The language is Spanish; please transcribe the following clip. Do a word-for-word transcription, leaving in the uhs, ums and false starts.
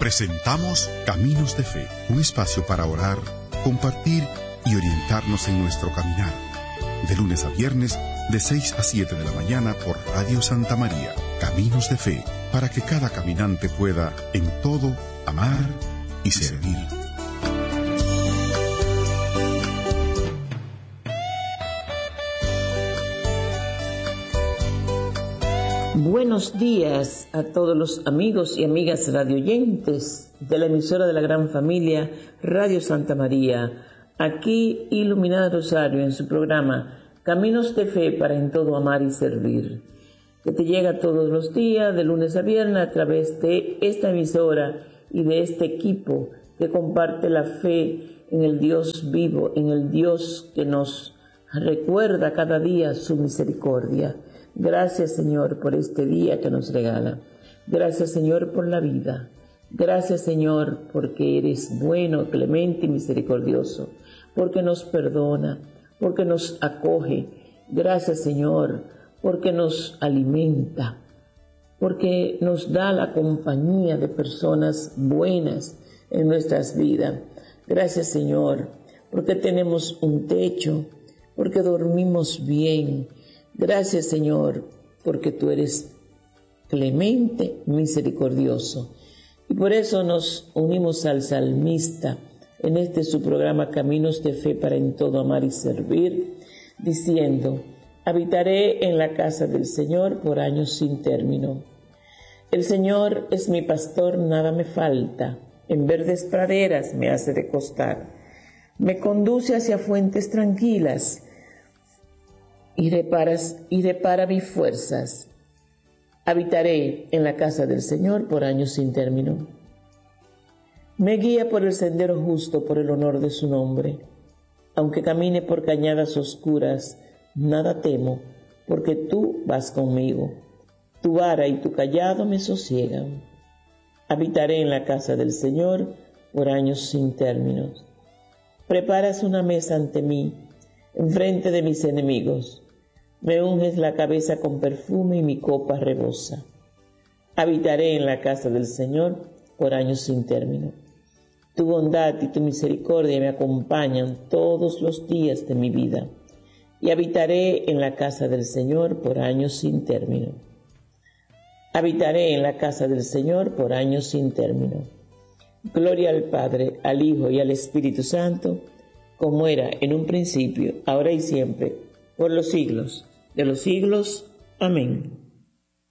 Presentamos Caminos de Fe, un espacio para orar, compartir y orientarnos en nuestro caminar. De lunes a viernes, de seis a siete de la mañana por Radio Santa María. Caminos de Fe, para que cada caminante pueda, en todo, amar y servir. Buenos días a todos los amigos y amigas radioyentes de la emisora de la gran familia Radio Santa María. Aquí Iluminada Rosario en su programa Caminos de Fe para en todo amar y servir, que te llega todos los días de lunes a viernes a través de esta emisora y de este equipo que comparte la fe en el Dios vivo, en el Dios que nos recuerda cada día su misericordia. Gracias, Señor, por este día que nos regala. Gracias, Señor, por la vida. Gracias, Señor, porque eres bueno, clemente y misericordioso, porque nos perdona, porque nos acoge. Gracias, Señor, porque nos alimenta, porque nos da la compañía de personas buenas en nuestras vidas. Gracias, Señor, porque tenemos un techo, porque dormimos bien. Gracias, Señor, porque tú eres clemente, misericordioso. Y por eso nos unimos al salmista en este su programa Caminos de Fe para en todo amar y servir, diciendo: habitaré en la casa del Señor por años sin término. El Señor es mi pastor, nada me falta. En verdes praderas me hace recostar. Me conduce hacia fuentes tranquilas y reparas, y repara mis fuerzas. Habitaré en la casa del Señor por años sin término. Me guía por el sendero justo por el honor de su nombre. Aunque camine por cañadas oscuras, nada temo, porque tú vas conmigo. Tu vara y tu cayado me sosiegan. Habitaré en la casa del Señor por años sin término. Preparas una mesa ante mí, enfrente de mis enemigos. Me unges la cabeza con perfume y mi copa rebosa. Habitaré en la casa del Señor por años sin término. Tu bondad y tu misericordia me acompañan todos los días de mi vida, y habitaré en la casa del Señor por años sin término. Habitaré en la casa del Señor por años sin término. Gloria al Padre, al Hijo y al Espíritu Santo, como era en un principio, ahora y siempre, por los siglos de los siglos. Amén.